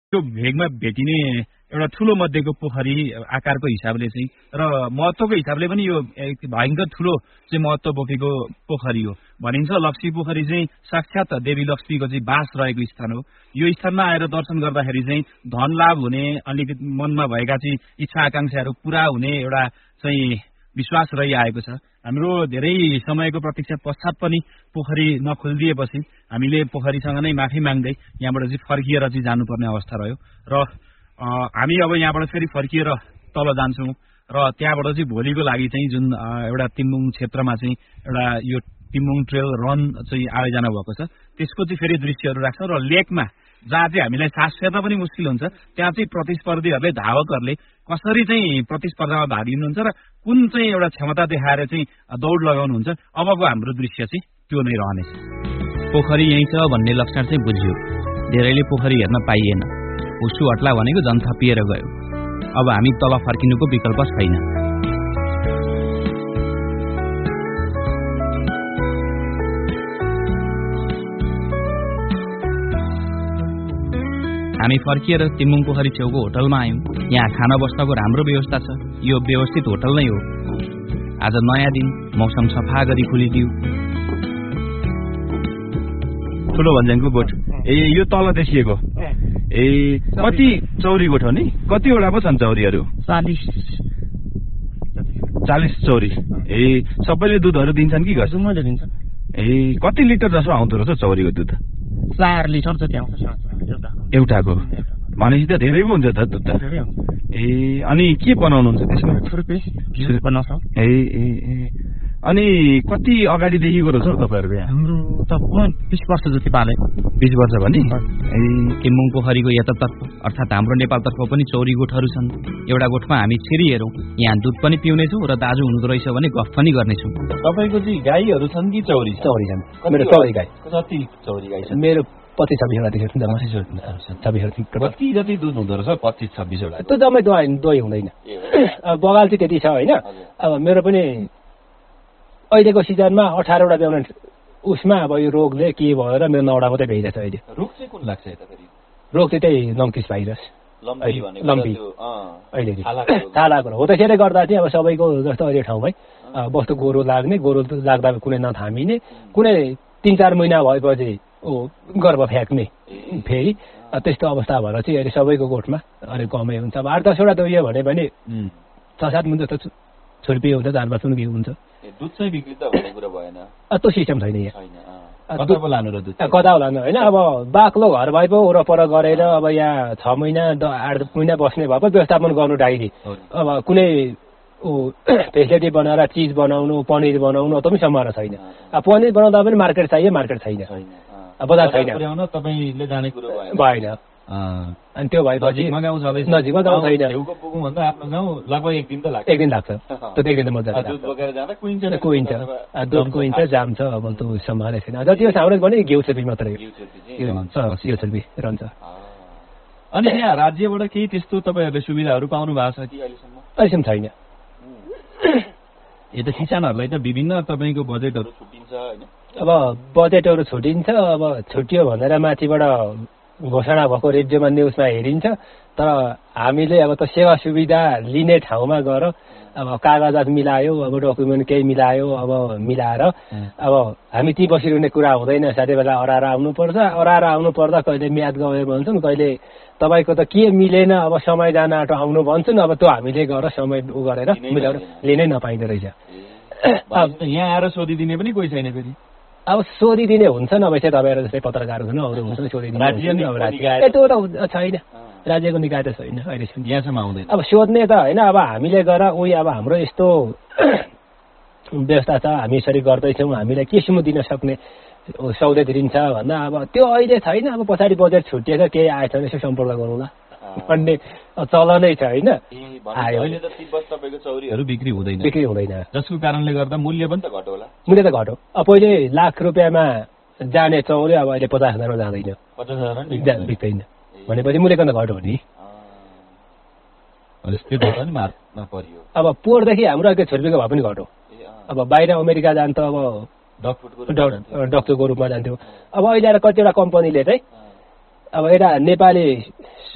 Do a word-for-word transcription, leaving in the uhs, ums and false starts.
त्यो भेगमा भेटिने एउटा ठुलो मध्येको पोखरी आकारको हिसाबले चाहिँ र महत्त्वको हिसाबले पनि यो भयङ्कर ठुलो चाहिँ महत्त्व बोकेको पोखरी हो भनिन्छ। लक्ष्मी पोखरी चाहिँ साक्षात् देवी लक्ष्मीको चाहिँ बास रहेको स्थान हो। यो स्थानमा आएर दर्शन गर्दाखेरि चाहिँ धन लाभ हुने, अलिकति मनमा भएका चाहिँ इच्छा आकांक्षाहरू पुरा हुने एउटा चाहिँ विश्वास रहिआएको छ। हाम्रो धेरै समयको प्रतीक्षा पश्चात पनि पोखरी नखोलिदिएपछि हामीले पोखरीसँग नै माफी माग्दै यहाँबाट चाहिँ फर्किएर चाहिँ जानुपर्ने अवस्था रह्यो र हामी अब यहाँबाट फेरि फर्किएर तल जान्छौँ र त्यहाँबाट चाहिँ भोलिको लागि चाहिँ जुन एउटा तिम्बुङ क्षेत्रमा चाहिँ एउटा यो तिम्बुङ ट्रेल रन चाहिँ आयोजना भएको छ त्यसको चाहिँ फेरि दृश्यहरू राख्छौँ र लेकमा जहाँ चाहिँ हामीलाई सास फेर्न पनि मुस्किल हुन्छ त्यहाँ चाहिँ प्रतिस्पर्धीहरूले धावकहरूले कसरी चाहिँ प्रतिस्पर्धामा भाग लिनुहुन्छ र कुन चाहिँ एउटा क्षमता देखाएर चाहिँ दौड लगाउनुहुन्छ अबको हाम्रो दृश्य चाहिँ त्यो नै रहनेछ। पोखरी यही छ भन्ने लक्षण चाहिँ बुझियो। धेरैले पोखरी हेर्न पाइएन। उसु हट्ला भनेको झन् थपिएर गयो। अब हामी तल फर्किनुको विकल्प छैन। हामी फर्किएर तिम्बुङ पोखरी छेउको होटलमा आयौँ। यहाँ खाना बस्नको राम्रो व्यवस्था छ। यो व्यवस्थित होटल नै हो। आज नयाँ दिन, मौसम सफा गरी खुलिदियो। ठुलो भन्ज्याङको गोठ ए यो तल देखिएको ए कति चौरी गोठ हो नि? कतिवटा पो छन् चौरीहरू? चालिस चालिस चौरी ए सबैले दुधहरू दिन्छन् कि घर? दिन्छन्। ए कति लिटर जसो आउँदो रहेछ चौरीको दुध? चार लिटर जति आउँछ एउटाको। भनेपछि त धेरै पो हुन्छ त दुध त। ए अनि के बनाउनुहुन्छ त्यसमा? बनाउँछ। ए ए ए अनि कति अगाडिदेखिको रहेछ तपाईँहरूको यहाँ? हाम्रो त बिस वर्ष जति पाले। बिस वर्ष भने ए तिम्बुङ पोखरीको यतातर्फ अर्थात् हाम्रो नेपालतर्फ पनि चौरी गोठहरू छन्। एउटा गोठमा हामी छिरी हेरौँ। यहाँ दुध पनि पिउनेछौँ र दाजु हुँदो रहेछ भने गफ पनि गर्नेछौँ। तपाईँको चाहिँ गाईहरू छन् कि चौरी? चौरी छन्। मेरो चौरी गाई। कति चौरी गाई छन्? मेरो पच्चिस छब्बिसवटा छब्बिसवटा कति जति दुध हुँदो रहेछ? पच्चिस छब्बिसवटा। त्यो जम्मै दोही दोही हुँदैन। अब बगाल चाहिँ त्यति छ होइन। अब मेरो पनि अहिलेको सिजनमा अठारवटा ब्याउने उसमा अब यो रोगले के भएर मेरो नौवटा मात्रै भइरहेछ अहिले। रोग चाहिँ कुन लाग्छ यता फेरि? रोग चाहिँ त्यही लम्पिस भाइरस। लम्पी अहिले छालाको हो। त्यसैले गर्दा चाहिँ अब सबैको जस्तो अहिले ठाउँमै बस्तु गोरो लाग्ने, गोरो लाग्दा कुनै नथामिने, कुनै तिन चार महिना भएपछि ओ गर्भ फ्याँक्ने फेरि त्यस्तो अवस्था भएर चाहिँ अहिले सबैको गोठमा अलिक कमै हुन्छ। अब आठ दसवटा दोही भने भने छ सात मुन जस्तो छुर्पी हुन्छ, चार पाँच मुन घिउ हुन्छ। दुध चाहिँ बिक्री त हुने कुरा भएन। त्यो सिस्टम छैन यहाँ। कता पो लानु र दुध? कता लानु होइन। अब बाक्लो घर भए पो वरपर गरेर अब यहाँ छ महिना आठ महिना बस्ने भए पो व्यवस्थापन गर्नु डाइरी। अब कुनै ऊ फेसिलिटी बनाएर चिज बनाउनु, पनिर बनाउनु त पनि सम्भावना छैन। अब पनिर बनाउँदा पनि मार्केट चाहियो, मार्केट छैन, बजार छैन। तपाईँले जाने कुरो भएन। अनि त्यो भएपछि नजिकमा गाउँ छँदैछ। नजिकमा गाउँ छैन। छेउको पुगौँ भन्दा आफ्नो गाउँ लगभग एक दिन त लाग्छ। एक दिन लाग्छ। त्यो एक दिन त मजा लाग्छ। दुध बोकेर जाँदा कुहिन्छ कुहिन्छ दुध कुहिन्छ जान्छ। अब त्यो सम्हाले छैन। जति होस् हाम्रो भने घिउ छुर्पी मात्रै घिउ छुर्पी रहन्छ। अनि यहाँ राज्यबाट केही त्यस्तो तपाईँहरूले सुविधाहरू पाउनु भएको छ कि अहिलेसम्म? अहिलेसम्म छैन। यता किसानहरूलाई त विभिन्न तपाईँको बजेटहरू छुट्टिन्छ होइन? अब बजेटहरू छुट्टिन्छ। अब छुट्टियो भनेर माथिबाट घोषणा भएको रेडियोमा न्युजमा हेरिन्छ। तर हामीले अब त सेवा सुविधा लिने ठाउँमा गएर अब कागजात मिलायो, अब डकुमेन्ट केही मिलायो, अब मिलाएर अब हामी ती बसिरहने कुरा हुँदैन। साथै बेला अराएर आउनुपर्छ। अराएर आउनु पर्दा कहिले म्याद गयो भन्छन्, कहिले तपाईँको त के मिलेन, अब समय जान आँटो आउनु भन्छन्। अब त्यो हामीले गएर समय उ गरेर मिलाएर लिनै नपाइँदो रहेछ। यहाँ आएर सोधिदिने पनि कोही छैन फेरि? अब सोधिदिने हुन्छन्। अब चाहिँ तपाईँहरू जस्तै पत्रकारहरू हुन्, अरू हुन्छन् सोधिदिने। त्यो त छैन। राज्यको निकाय त छैन अहिलेसम्म, यहाँसम्म आउँदैन। अब सोध्ने त होइन। अब हामीले गएर उही अब हाम्रो यस्तो व्यवस्था छ, हामी यसरी गर्दैछौँ, हामीलाई केसम्म दिन सक्ने सहुलियत दिन्छ भन्दा अब त्यो अहिले छैन। अब पछाडि बजेट छुट्टिएर केही आएछ भने यसो सम्पर्क गरौँला भन्ने चलनै छ होइन। आयो अहिले त तिब्बत तपाईँको चौरीहरू बिक्री हुँदैन। बिक्री हुँदैन जसको कारणले गर्दा मूल्य पनि त घट्यो होला। मूल्य त घट्यो। अब पहिले लाख रुपियाँमा जाने चौरी अब अहिले पचास हजारमा जाँदैन, पचास हजार बिक्दैन। भनेपछि मूल्य त घट्यो नि। अब पोहोरदेखि हाम्रो अहिले छुर्पीको भाउ पनि घट्यो। अब बाहिर अमेरिका जान्छ, अब डक्टरको रूपमा जान्थ्यो। अब अहिले आएर कतिवटा कम्पनीले चाहिँ अब एउटा नेपाली